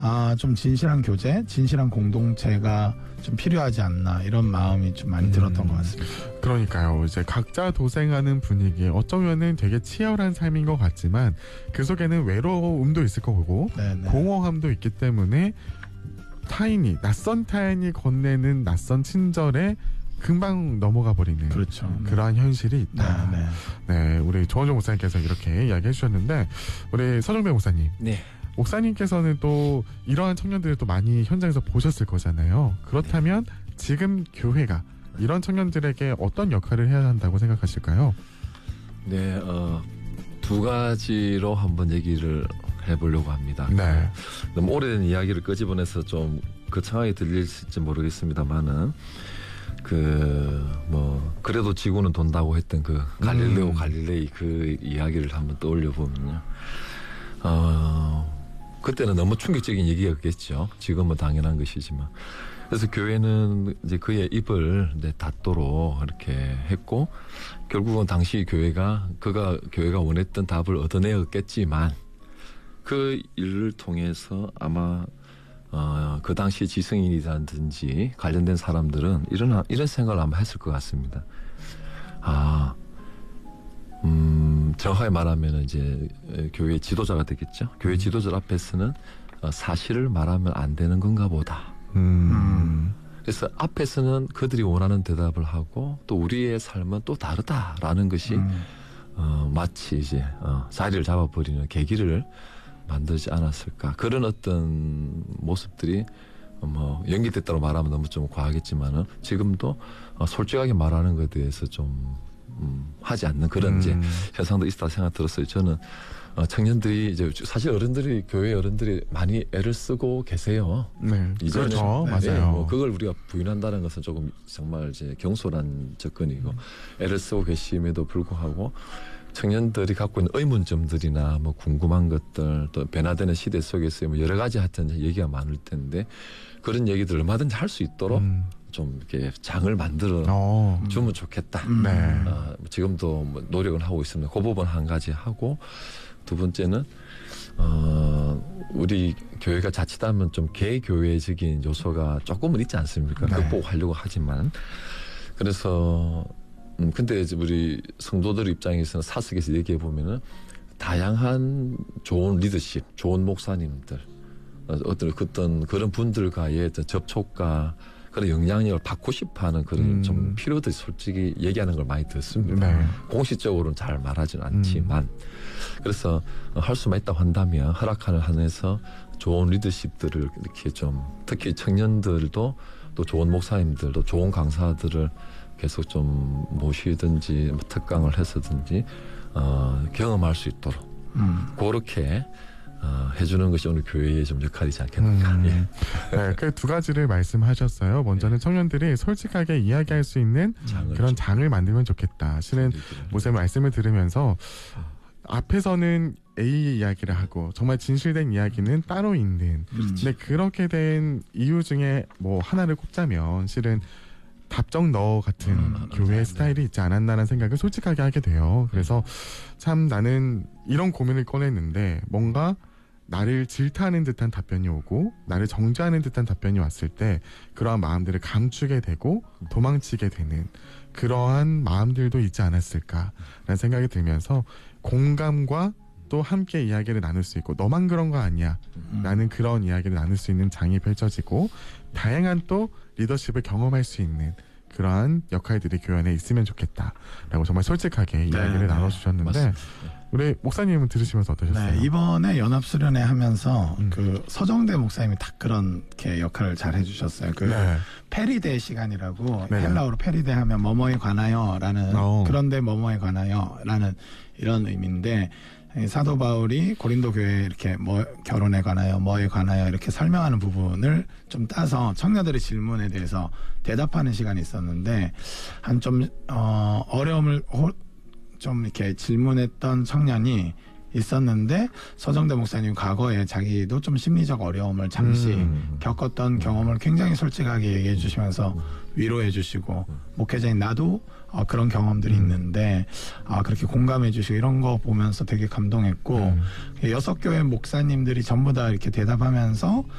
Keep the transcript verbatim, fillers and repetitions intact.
아, 좀 진실한 교제, 진실한 공동체가 좀 필요하지 않나 이런 마음이 좀 많이 들었던 음, 것 같습니다. 그러니까요. 이제 각자 도생하는 분위기, 어쩌면은 되게 치열한 삶인 것 같지만 그 속에는 외로움도 있을 거고 네네. 공허함도 있기 때문에 타인이 낯선 타인이 건네는 낯선 친절에 금방 넘어가 버리는 그렇죠. 그러한 현실이 있다. 네, 네. 네, 우리 조원종 목사님께서 이렇게 이야기해 주셨는데 우리 서정배 목사님. 네. 목사님께서는 또 이러한 청년들을 또 많이 현장에서 보셨을 거잖아요. 그렇다면 네. 지금 교회가 이런 청년들에게 어떤 역할을 해야 한다고 생각하실까요? 네, 어, 두 가지로 한번 얘기를 해보려고 합니다. 네. 너무 오래된 이야기를 끄집어내서 좀 거창하게 들릴지 모르겠습니다만은 그 뭐 그래도 지구는 돈다고 했던 그 갈릴레오 음. 갈릴레이 그 이야기를 한번 떠올려 보면요. 어. 그때는 너무 충격적인 얘기였겠죠. 지금은 당연한 것이지만. 그래서 교회는 이제 그의 입을 이제 닫도록 이렇게 했고, 결국은 당시 교회가, 그가, 교회가 원했던 답을 얻어내었겠지만, 그 일을 통해서 아마, 어, 그 당시 지성인이라든지 관련된 사람들은 이런, 이런 생각을 아마 했을 것 같습니다. 아, 음, 정확하게 말하면 이제 교회 지도자가 되겠죠. 교회 지도자 앞에서는 사실을 말하면 안 되는 건가 보다. 음. 그래서 앞에서는 그들이 원하는 대답을 하고 또 우리의 삶은 또 다르다라는 것이 음. 어, 마치 이제 어, 자리를 잡아버리는 계기를 만들지 않았을까. 그런 어떤 모습들이 뭐 연기됐다고 말하면 너무 좀 과하겠지만은 지금도 어, 솔직하게 말하는 것에 대해서 좀 음, 하지 않는 그런 음. 이제 현상도 있다 생각 들었어요. 저는 어, 청년들이 이제 사실 어른들이 교회 어른들이 많이 애를 쓰고 계세요. 네, 이제는 그렇죠, 네, 맞아요. 네, 뭐 그걸 우리가 부인한다는 것은 조금 정말 이제 경솔한 접근이고 음. 애를 쓰고 계심에도 불구하고 청년들이 갖고 있는 의문점들이나 뭐 궁금한 것들 또 변화되는 시대 속에서 뭐 여러 가지 하여튼 얘기가 많을 텐데 그런 얘기들을 얼마든지 할 수 있도록. 음. 좀 이렇게 장을 만들어 오. 주면 좋겠다. 네. 어, 지금도 뭐 노력을 하고 있습니다. 그 부분 한 가지 하고 두 번째는 어, 우리 교회가 자칫하면 좀 개교회적인 요소가 조금은 있지 않습니까? 네. 극복하려고 하지만 그래서 음, 근데 이제 우리 성도들 입장에서는 사석에서 얘기해 보면은 다양한 좋은 리더십, 좋은 목사님들 어떤 어떤 그런 분들과의 접촉과 그런 영향력을 받고 싶어하는 그런 음. 좀 필요들이 솔직히 얘기하는 걸 많이 듣습니다. 네. 공식적으로는 잘 말하지는 않지만 음. 그래서 할 수만 있다고 한다면 허락하는 한에서 좋은 리더십들을 이렇게 좀 특히 청년들도 또 좋은 목사님들도 좋은 강사들을 계속 좀 모시든지 특강을 해서든지 어, 경험할 수 있도록 음. 그렇게 어, 해주는 것이 오늘 교회의 좀 역할이지 않겠는가. 음. 예. 네, 그 두 가지를 말씀하셨어요. 먼저는 청년들이 솔직하게 이야기할 수 있는 장을 그런 장을 만들면 좋겠다. 실은 모세 말씀을 들으면서 앞에서는 A 이야기를 하고 정말 진실된 이야기는 따로 있는. 그렇지. 근데 그렇게 된 이유 중에 뭐 하나를 꼽자면 실은 답정 너 같은 음, 교회 네. 스타일이 있지 않았나라는 생각을 솔직하게 하게 돼요. 그래서 참 나는 이런 고민을 꺼냈는데 뭔가 나를 질타하는 듯한 답변이 오고 나를 정죄하는 듯한 답변이 왔을 때 그러한 마음들을 감추게 되고 도망치게 되는 그러한 마음들도 있지 않았을까라는 생각이 들면서 공감과 또 함께 이야기를 나눌 수 있고 너만 그런 거 아니야 라는 그런 이야기를 나눌 수 있는 장이 펼쳐지고 다양한 또 리더십을 경험할 수 있는 그러한 역할들이 교회 안에 있으면 좋겠다라고 정말 솔직하게 네, 이야기를 네, 나눠주셨는데 맞습니다. 우리 목사님은 들으시면서 어떠셨어요? 네, 이번에 연합수련회 하면서 음. 그 서정대 목사님이 딱 그렇게 역할을 잘 해주셨어요. 그 네. 페리데 시간이라고 네. 헬라어로 페리데 하면 뭐뭐에 관하여라는 오. 그런데 뭐뭐에 관하여라는 이런 의미인데 사도 바울이 고린도 교회에 이렇게 뭐 결혼에 관하여 뭐에 관하여 이렇게 설명하는 부분을 좀 따서 청년들의 질문에 대해서 대답하는 시간이 있었는데 한 좀 어, 어려움을 호, 좀 이렇게 질문했던 청년이 있었는데 서정대 목사님 과거에 자기도 좀 심리적 어려움을 잠시 음. 겪었던 경험을 굉장히 솔직하게 얘기해 주시면서 위로해 주시고 목회자인 나도 어, 그런 경험들이 음. 있는데 아, 그렇게 공감해 주시고 이런 거 보면서 되게 감동했고 음. 여섯 교회 목사님들이 전부 다 이렇게 대답하면서